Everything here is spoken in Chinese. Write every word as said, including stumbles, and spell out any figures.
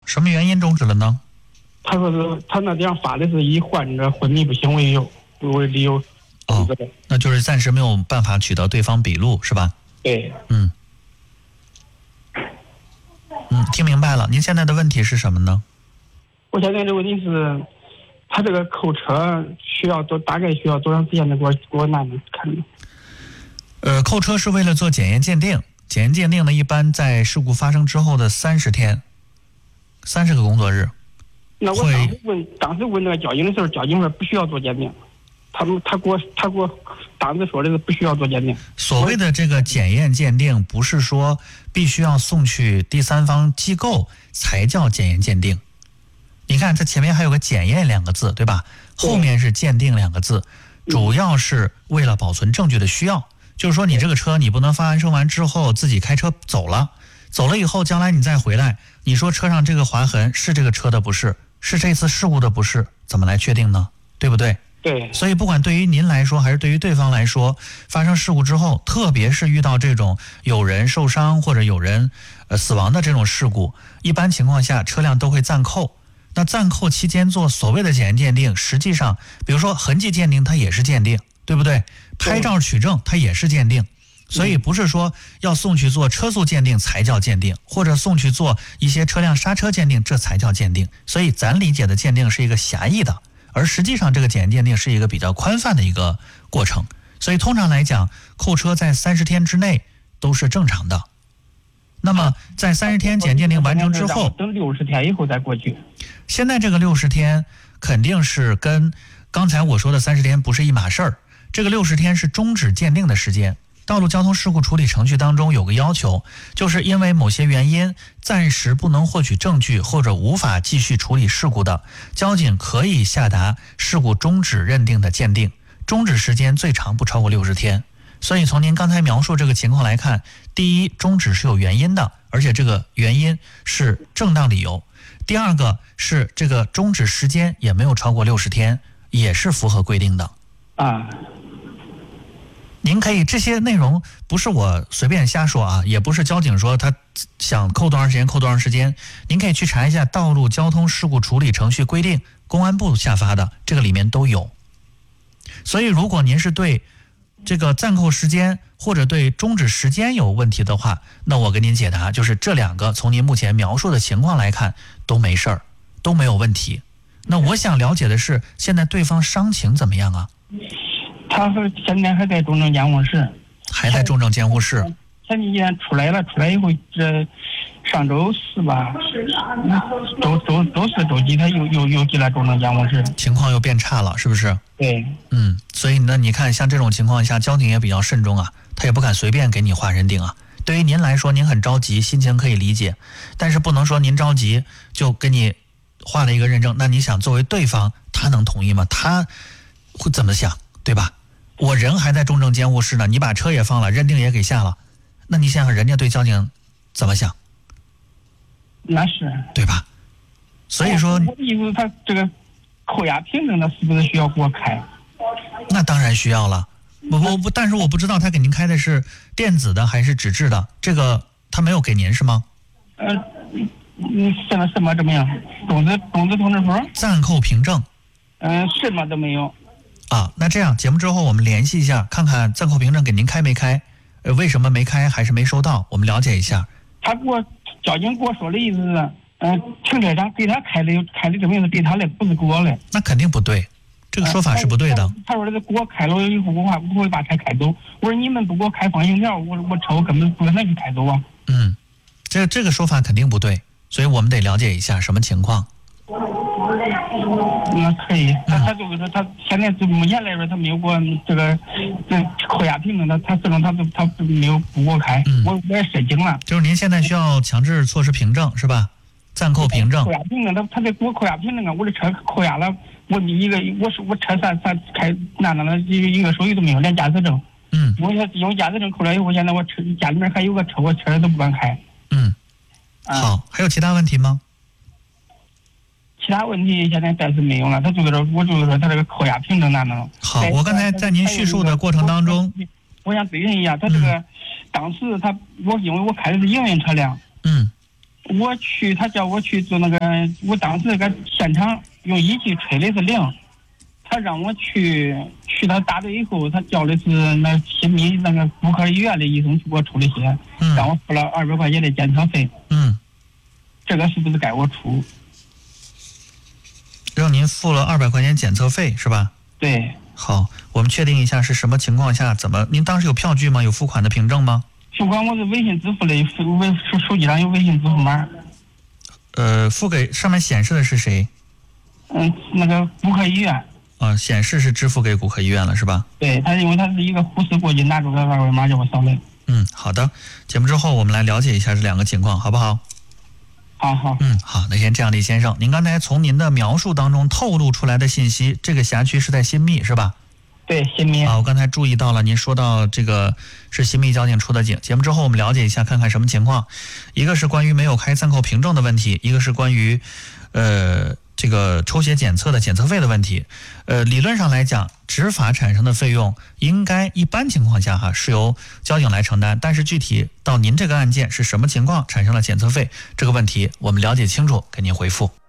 什么原因终止了呢？ 他说是他那地方发的是以患者昏迷不醒为由为理由。 哦，那就是暂时没有办法取得对方笔录是吧？ 对。 嗯。嗯，听明白了。您现在的问题是什么呢？ 我现在的问题是，他这个扣车需要多大概需要多长时间的给我给我拿着看呢？ 呃，扣车是为了做检验鉴定，检验鉴定呢，一般在事故发生之后的三十天，三十个工作日。 那我当时问，当时问那个交警的时候，交警说不需要做鉴定，他们他给我他给我当时说的是不需要做鉴定。 所谓的这个检验鉴定，不是说必须要送去第三方机构才叫检验鉴定。你看，这前面还有个检验两个字，对吧？后面是鉴定两个字，主要是为了保存证据的需要。就是说，你这个车你不能发案生完之后自己开车走了，走了以后将来你再回来，你说车上这个划痕是这个车的不是，是这次事故的不是，怎么来确定呢？对不对？ 对。 所以不管对于您来说还是对于对方来说，发生事故之后，特别是遇到这种有人受伤或者有人呃死亡的这种事故，一般情况下车辆都会暂扣。那暂扣期间做所谓的检验鉴定，实际上比如说痕迹鉴定它也是鉴定，对不对？拍照取证它也是鉴定。所以不是说要送去做车速鉴定才叫鉴定，或者送去做一些车辆刹车鉴定这才叫鉴定。所以咱理解的鉴定是一个狭义的，而实际上这个检验鉴定是一个比较宽泛的一个过程。所以通常来讲，扣车在三十天之内都是正常的。那么在三十天检验鉴定完成之后， 等六十天以后再过去。 现在这个六十天肯定是跟刚才我说的三十天不是一码事儿。这个六十天是终止鉴定的时间。道路交通事故处理程序当中有个要求，就是因为某些原因暂时不能获取证据或者无法继续处理事故的，交警可以下达事故终止认定的鉴定，终止时间最长不超过六十天。所以从您刚才描述这个情况来看，第一，终止是有原因的，而且这个原因是正当理由；第二个是这个终止时间也没有超过六十天，也是符合规定的。 啊。 您可以，这些内容不是我随便瞎说啊，也不是交警说他想扣多长时间扣多长时间，您可以去查一下《道路交通事故处理程序规定》，公安部下发的，这个里面都有。所以如果您是对这个暂扣时间或者对终止时间有问题的话，那我给您解答，就是这两个从您目前描述的情况来看都没事儿，都没有问题。那我想了解的是，现在对方伤情怎么样啊？ 他说现在还在重症监护室。 还在重症监护室。 前几天出来了，出来以后，这上周四吧，周周周四周几他又又又进了重症监护室， 情况又变差了，是不是？ 对。 嗯，所以呢，你看像这种情况下，交警也比较慎重啊，他也不敢随便给你划认定啊。对于您来说，您很着急，心情可以理解，但是不能说您着急就给你划了一个认证。那你想，作为对方，他能同意吗？他会怎么想，对吧？我人还在重症监护室呢，你把车也放了，认定也给下了，那你想想人家对交警怎么想？ 那是对吧？所以说， 我的意思，他这个扣押凭证，他是不是需要给我开？ 那当然需要了。我我不，但是我不知道他给您开的是电子的还是纸质的，这个他没有给您是吗？ 呃，嗯，什么什么怎么样？种子种子通知书？ 暂扣凭证？ 嗯、呃，什么都没有。 啊，那这样节目之后我们联系一下，看看暂扣凭证给您开没开，呃，为什么没开还是没收到，我们了解一下。 他给我交警给我说的意思是，嗯、呃，停车场给他开的开的证明是给他的，不是给我的。 那肯定不对，这个说法是不对的。 呃、他, 他说的是给我开了以后，我还不会把车开走。我说你们不给我开放行条，我我车我根本不可能去开走啊。 嗯，这这个说法肯定不对，所以我们得了解一下什么情况。 那可以，他他就是说，他现在就目前来说，他没有给我这个这扣押凭证，他他这种他他他没有不给我开，嗯、我我也申请了。 就是您现在需要强制措施凭证是吧？暂扣凭证。 扣押凭证，他他得给我扣押凭证啊！我的车扣押了，我一个我是我车啥啥开那那的一个手续都没有，连驾驶证。 嗯。 我用驾驶证扣了以后，现在我车家里面还有个车，我车都不敢开。 嗯。好，啊、还有其他问题吗？ 其他问题现在暂时没有了，他就是说，我就是说他这个扣押凭证那能。 好，我刚才在您叙述的过程当中， 我想咨询一下，他这个、嗯、当时他我因为我开的是营运车辆， 嗯， 我去，他叫我去做那个，我当时那个现场用仪器吹的是零，他让我去去他大队以后，他叫的是那新密那个骨科医院的医生去给我抽的血， 嗯、 让我付了二百块钱的检测费。 嗯， 这个是不是该我出？ 让您付了二百块钱检测费是吧？ 对。 好，我们确定一下是什么情况下，怎么？您当时有票据吗？有付款的凭证吗？ 付款我是微信支付的，微手手机上有微信支付码。 呃，付给上面显示的是谁？ 嗯，那个骨科医院。 啊、呃，显示是支付给骨科医院了是吧？ 对，他因为他是一个护士过去拿出个二维码叫我扫的。 嗯，好的。节目之后我们来了解一下这两个情况，好不好？ 好好。 嗯，好。那先这样，李先生，您刚才从您的描述当中透露出来的信息，这个辖区是在新密是吧？ 对，新密。 啊，我刚才注意到了，您说到这个是新密交警出的警。节目之后我们了解一下，看看什么情况。一个是关于没有开暂扣凭证的问题，一个是关于呃这个抽血检测的检测费的问题。呃，理论上来讲，执法产生的费用应该一般情况下哈是由交警来承担，但是具体到您这个案件是什么情况产生了检测费，这个问题我们了解清楚给您回复。